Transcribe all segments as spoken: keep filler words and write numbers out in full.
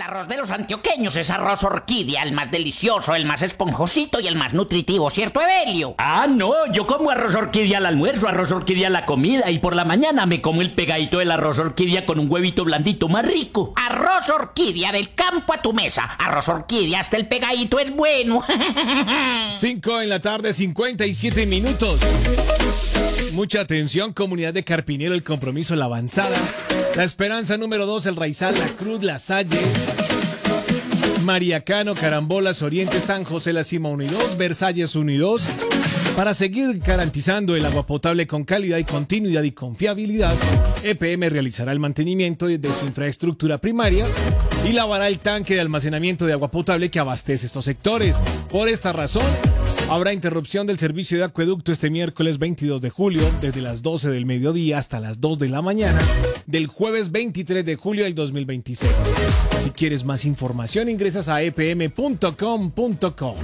arroz de los antioqueños es arroz orquídea, el más delicioso, el más esponjosito y el más nutritivo, ¿cierto, Evelio? Ah, no, yo como arroz orquídea al almuerzo, arroz orquídea a la comida y por la mañana me como el pegadito del arroz orquídea con un huevito blandito más rico. Arroz orquídea del campo a tu mesa. Arroz orquídea hasta el pegadito es bueno. cinco en la tarde, cincuenta y siete minutos. Mucha atención, comunidad de Carpinero, el Compromiso, La Avanzada, La Esperanza número dos, El Raizal, La Cruz, La Salle, Mariacano, Carambolas, Oriente, San José, La Cima uno y dos, Versalles uno y dos. Para seguir garantizando el agua potable con calidad y continuidad y confiabilidad, E P M realizará el mantenimiento de su infraestructura primaria y lavará el tanque de almacenamiento de agua potable que abastece estos sectores. Por esta razón, habrá interrupción del servicio de acueducto este miércoles veintidós de julio, desde las doce del mediodía hasta las dos de la mañana, del jueves veintitrés de julio del dos mil veintiséis. Si quieres más información, ingresas a e p m punto com punto co.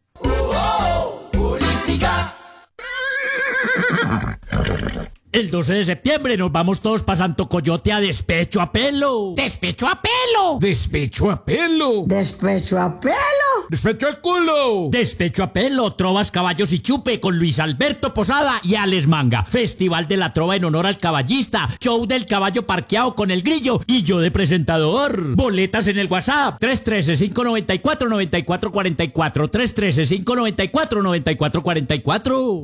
El doce de septiembre nos vamos todos pa' Santo Coyote a despecho a pelo. ¡Despecho a pelo! ¡Despecho a pelo! ¡Despecho a pelo! ¡Despecho a culo! Despecho a pelo, trovas, caballos y chupe con Luis Alberto Posada y Alex Manga. Festival de la trova en honor al caballista. Show del caballo parqueado con el grillo y yo de presentador. Boletas en el WhatsApp tres uno tres, cinco nueve cuatro, nueve cuatro cuatro cuatro. tres uno tres, cinco nueve cuatro, nueve cuatro cuatro cuatro.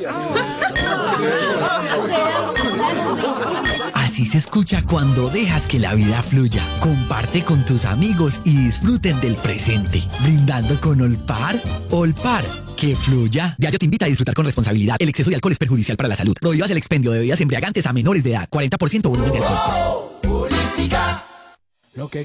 Así se escucha cuando dejas que la vida fluya. Comparte con tus amigos y disfruten del presente. Brindando con Olpar. Olpar, que fluya. Diario te invita a disfrutar con responsabilidad. El exceso de alcohol es perjudicial para la salud. Prohíbas el expendio de bebidas embriagantes a menores de edad. cuarenta por ciento volumen de alcohol. Oh, política. Lo que